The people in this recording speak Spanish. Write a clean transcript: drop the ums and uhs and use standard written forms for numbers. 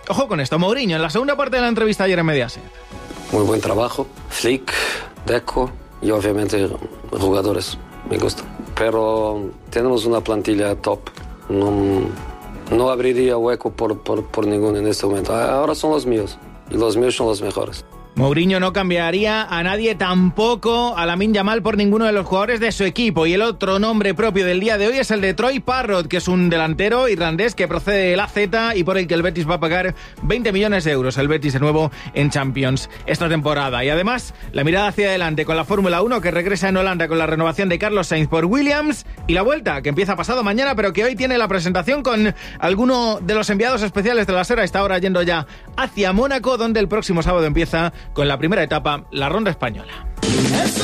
Ojo con esto, Mourinho, en la segunda parte de la entrevista ayer en Mediaset. Muy buen trabajo, Flick, Deco y obviamente jugadores, me gusta. Pero tenemos una plantilla top, no abriría hueco por ninguno en este momento. Ahora son los míos y los míos son los mejores. Mourinho no cambiaría a nadie, tampoco a Lamine Yamal, por ninguno de los jugadores de su equipo. Y el otro nombre propio del día de hoy es el de Troy Parrott, que es un delantero irlandés que procede del AZ y por el que el Betis va a pagar 20 millones de euros. El Betis de nuevo en Champions esta temporada. Y además, la mirada hacia adelante con la Fórmula 1, que regresa en Holanda con la renovación de Carlos Sainz por Williams, y la Vuelta, que empieza pasado mañana, pero que hoy tiene la presentación con alguno de los enviados especiales de la SER. Está ahora yendo ya hacia Mónaco, donde el próximo sábado empieza con la primera etapa, la Ronda Española.